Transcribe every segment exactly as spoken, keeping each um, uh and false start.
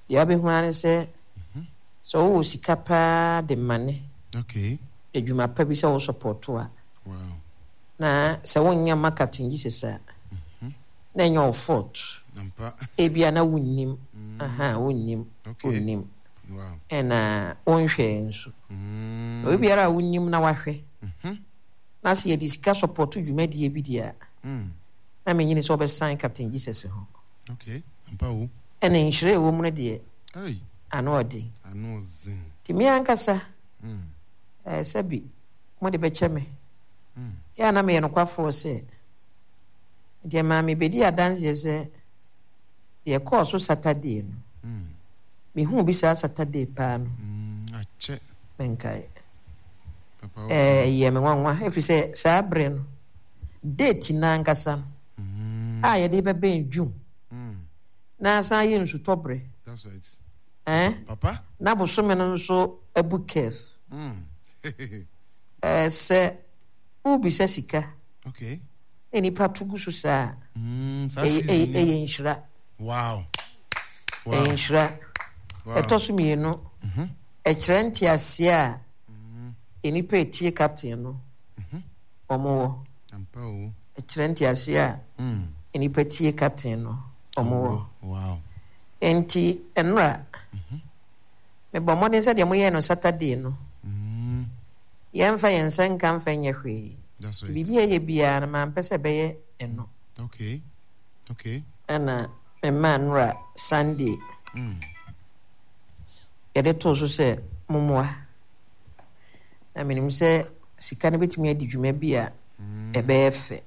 The Abbey Juan said, so Sicapa de Mane. Okay. The Juma Pebis all support to her. Wow. Na so one young Captain Jesus, sir. Then your fault. Ebiana win him. Aha, win him. Okay. Win him. Wow. And uh, one shares. We be a win him now. Na see a discuss support to you made the bidia. I mean, it's over sign Captain Jesus. Okay. Ampa. And then she a woman dear. Hey. I know a day. I know Zin. Timmy Ancassa. Eh, Sabi. What the betchame? Ya na me no kwa for say. Dear mammy bedi a dance yes. The course was Saturday. Me who be Saturday pan. I check. Menkai. Eh, ye me one if you say Sabrin. Date in Ancassa. Ah, ye did be in June. Na sa yin su tobre. That's right. Eh? Papa? Na bo so men so a bookcase. Mm. Eh se ubi se sika. Okay. Eni patugu so sa. Mm, sa eh eh eh inshira. Wow. Wow. Eh inshira. Wow. Etosu mi no. Mhm. E krenti ase a. Mhm. Eni pa etie captain no. Mhm. Omo. Ampa o. E krenti ase a. Mm. Eni pa tie captain no. Omo. Wow. Enti enra. Mhm. Me bo mo den se de mo ye no Saturday no. Mhm. Yemfa yensen kan fa nyehwe. That's right. Bibi ye bia na man pese be ye eno. Okay. Okay. Ana me manra Sunday. Mm. Ede to so se momwa. Na menim se sika ne betimi adi dwuma bia e be efe.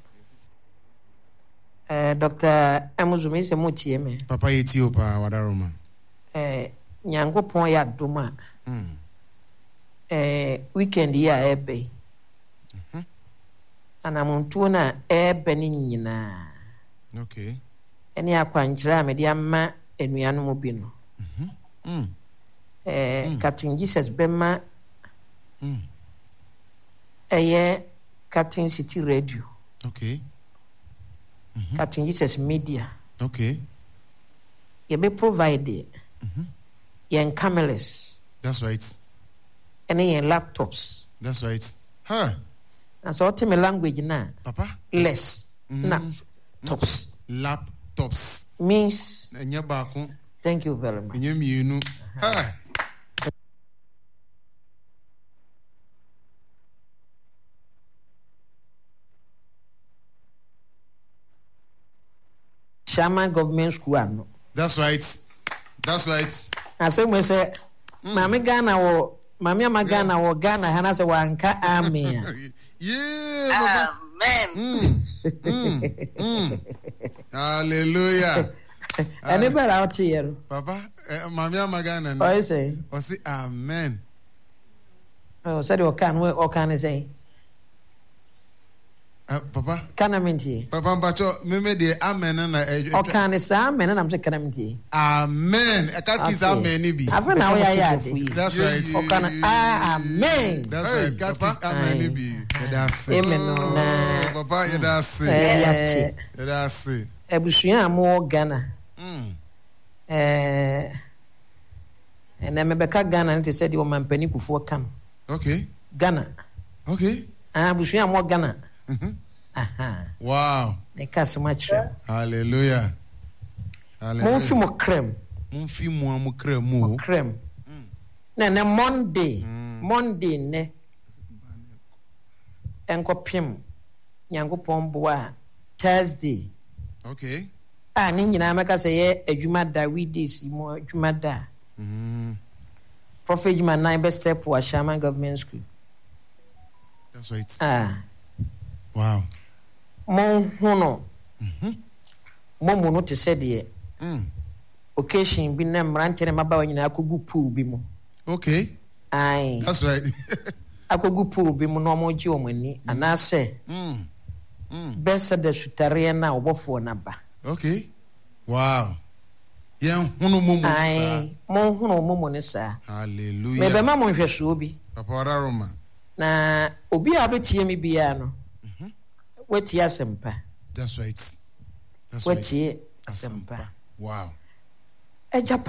Eh Doctor Amuzumi se motie me. Papa yeti opa wadaroma. Eh Nyankopon ya doma. Mm. Eh weekend ya ebe. Mhm. Ana muntu na ebe ni nyina. Okay. Eni akwankyira me dia ma enuanu mu bi no. Mhm. Mm. Eh mm. Captain Jesus Bema. Mm. Eye Captain City Radio. Okay. Mm-hmm. Captain Jesus Media. Okay. You be provided. Mhm. Yen cameras. That's right. And yen laptops. That's right. Huh. And so ultimate language na. Papa. Less. Mm-hmm. Na tops. Laptops. Means. Enya baako. Thank you very much. Enya mienu. Ah. Shaman Government School ano. That's right. That's right. I say we say Mami Ghana wo Mami ama Ghana wo Ghana hana se wanka amen. Yeah. Amen. Mm. Mm. Mm. Hallelujah. Anybody out here? Papa, uh, Mami ama Ghana. What you say? O say amen. Oh, say o kan we o kan say. Uh, Papa. Kana minti. Papa Mbacho, meme de amen na e. O kan sa amen na am say kana minti. Amen. E ka ki sa amen ni bi. Afa na we ya That's right. O kan amen. That's right. Ka ki amen ni bi. That's it. Amen na. Papa, you that's it. Eh, that's it. Ebusua mo Ghana. Mm. Eh. Ena me beka Ghana nti say di o mampani kufuo kam. Okay. Ghana. Okay. Ah, busua mo Ghana. Mhm. Aha. Wow. Ne kaso much. Hallelujah. Hallelujah. Mon fi mo krem. Mon fi mo mo krem mo. Krem. Mm. Na na Monday. Mm. Monday ne. Enkopim. Nyankopon boa Thursday. Okay. Ah, ni nyina maka say ye adwuma da weekdays mo adwuma da. Mhm. Prophet Juma nine best step wa Shaman Government School. That's right. Ah. Wow. Mon hono. Mhm. Mon mono te said ye. Mm. Occasion bi na mrante ne maba wanyina akogu pool bi mu. Okay. Aye. That's right. Akogu pool bi mu no mo gi omani anase. Mm. Mm. Besa de sutare na obofo na ba. Okay. Wow. Yeah, hono momo sa. Aye. Mon hono momo ne sa. Hallelujah. Me be ma mon hweso bi. Papa Roma. Na obi a betie mi bia no. Mhm. Wetie asempa. That's right. That's right. Wetie asempa. Wow. Eja